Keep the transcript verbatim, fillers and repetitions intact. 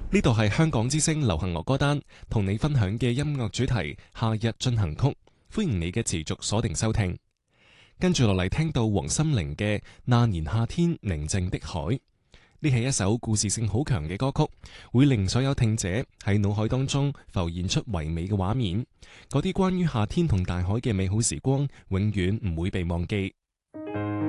呢度係香港之聲流行樂歌單，同你分享嘅音樂主題《夏日進行曲》，歡迎你嘅持續鎖定收聽。跟住落嚟聽到黃心凌嘅《那年夏天寧靜的海》，呢係一首故事性好強嘅歌曲，會令所有聽者喺腦海當中浮現出唯美嘅畫面，嗰啲關於夏天同大海嘅美好時光，永遠唔會被忘記。